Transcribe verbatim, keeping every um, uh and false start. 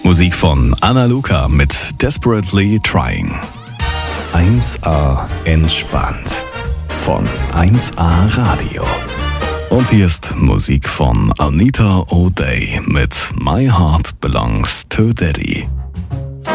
Musik von Anna Luca mit Desperately Trying. eins A entspannt von eins A Radio. Und hier ist Musik von Anita O'Day mit My Heart Belongs to Daddy.